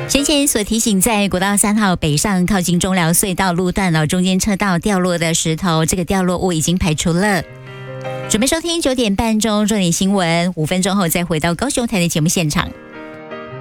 先前所提醒，在国道3号北上靠近中寮隧道路段中间车道掉落的石头，这个掉落物已经排除了。准备收听9点半钟重点新闻，5分钟后再回到高雄台的节目现场。